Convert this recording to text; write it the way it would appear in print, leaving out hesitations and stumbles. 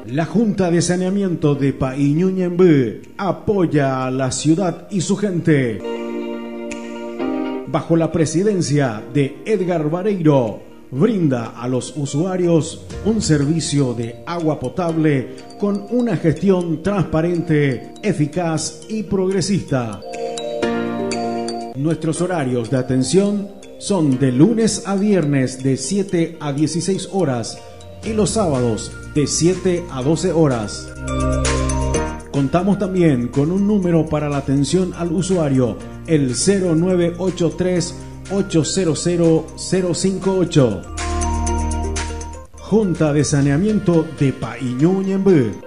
La Junta de Saneamiento de Pa'iñuñembú apoya a la ciudad y su gente. Bajo la presidencia de Edgar Vareiro, brinda a los usuarios un servicio de agua potable con una gestión transparente, eficaz y progresista. Nuestros horarios de atención son de lunes a viernes de 7 a 16 horas y los sábados de 7 a 12 horas. Contamos también con un número para la atención al usuario, el 0983 800 058. Junta de Saneamiento de Pa'iñuñembú.